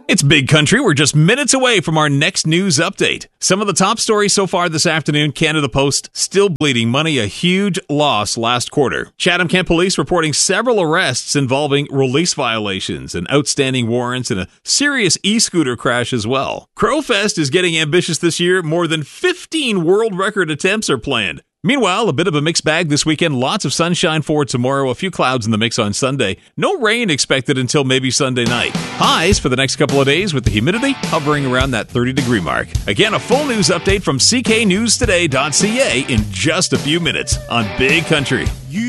It's Big Country. We're just minutes away from our next news update. Some of the top stories so far this afternoon. Canada Post still bleeding money, a huge loss last quarter. Chatham-Kent Police reporting several arrests involving release violations and outstanding warrants and a serious e-scooter crash as well. Crowfest is getting ambitious this year. More than 15 world record attempts are planned. Meanwhile, a bit of a mixed bag this weekend. Lots of sunshine for tomorrow, a few clouds in the mix on Sunday. No rain expected until maybe Sunday night. Highs for the next couple of days with the humidity hovering around that 30-degree mark. Again, a full news update from cknewstoday.ca in just a few minutes on Big Country.